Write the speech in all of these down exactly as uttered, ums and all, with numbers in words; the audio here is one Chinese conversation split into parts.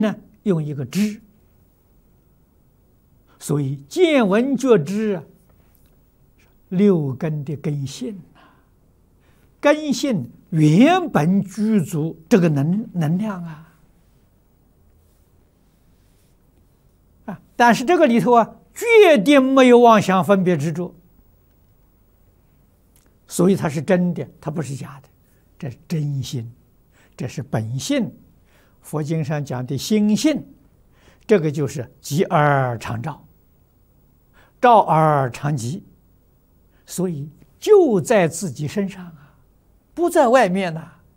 呢，用一个知，所以见闻觉知啊，六根的根性啊，根性原本具足这个能能量啊，啊，但是这个里头啊，决定没有妄想分别执着，所以它是真的，它不是假的，这是真心，这是本性。佛经上讲的心性，这个就是即而常照，照而常即，所以就在自己身上啊，不在外面呐、啊。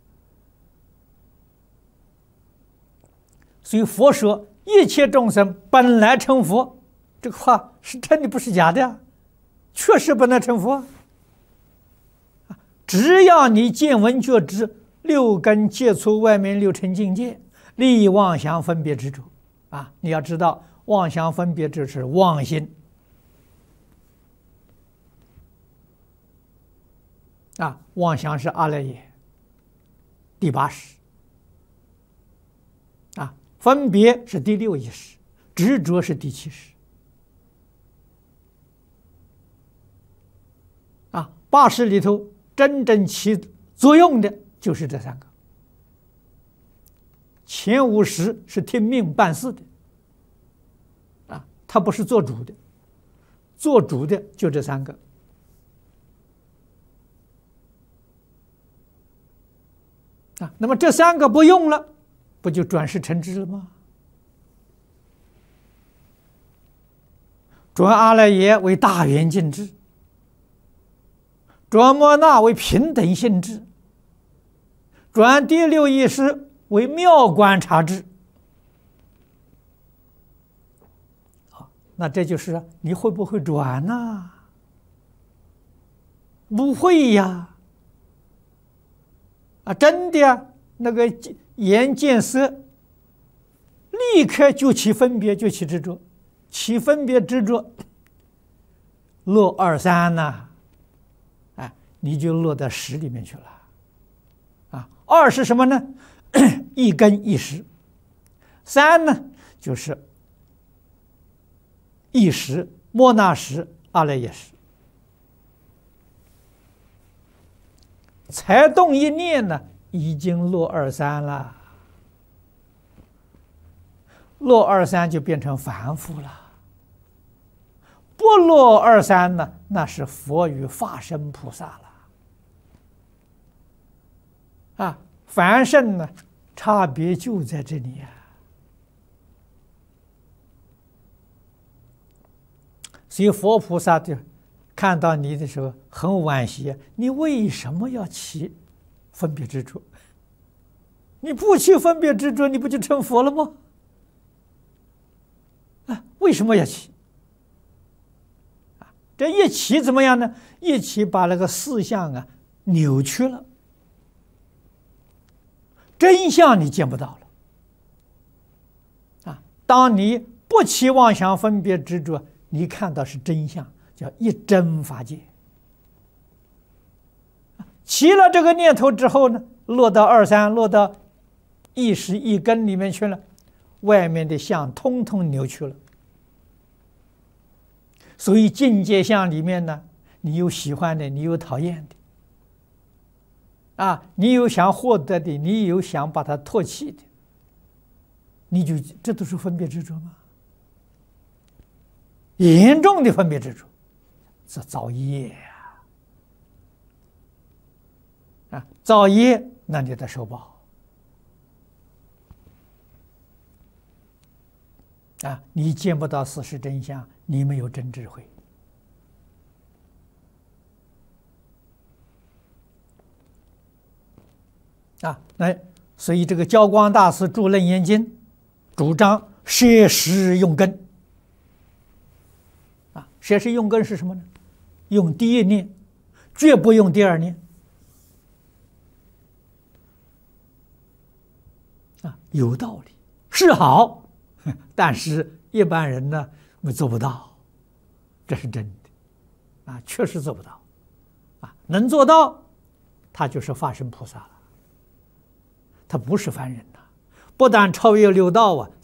所以佛说一切众生本来成佛，这个话是真的，不是假的呀，确实本来成佛。只要你见闻觉知六根接触外面六尘境界，立妄想分别执着啊！你要知道，妄想分别执着是妄心啊，妄想是阿赖耶第八识啊，分别是第六意识，执着是第七识啊。八识里头真正起作用的就是这三个。前五识是听命办事的啊，它不是做主的，做主的就这三个啊。那么这三个不用了，不就转世成智了吗？转阿赖耶为大圆净智，转摩那为平等性智，转第六意识为妙观察智。好，那这就是你会不会转呢、啊？不会呀！啊，真的呀，那个眼见色，立刻就起分别，就起执着，起分别执着，落二三呐，哎，你就落到识里面去了。啊，二是什么呢？一根一识，三呢就是一识、摩那识、阿赖耶识。才动一念呢，已经落二三了，落二三就变成凡夫了。不落二三呢，那是佛与法身菩萨了。啊，凡圣呢，差别就在这里呀、啊。所以佛菩萨就看到你的时候很惋惜，你为什么要起分别执着？你不起分别执着，你不就成佛了吗？啊，为什么要起？啊，这一起怎么样呢？一起把那个四相啊扭曲了。真相你见不到了啊！当你不起妄想分别执着，你看到是真相，叫一真法界。起了这个念头之后呢，落到二三，落到意识一根里面去了，外面的相通通扭曲了。所以境界相里面呢，你有喜欢的，你有讨厌的。啊，你有想获得的，你有想把它唾弃的，你就这都是分别执着吗？严重的分别执着，是造业啊！啊，造业那你得受报啊！你见不到事实真相，你没有真智慧。啊，那所以这个教光大师著《楞严经》，主张摄识用根。啊，摄识用根是什么呢？用第一念，绝不用第二念。啊，有道理，是好，但是一般人呢，我做不到，这是真的。啊，确实做不到。啊，能做到，他就是法身菩萨了。他不是凡人呐， 不但超越六道啊，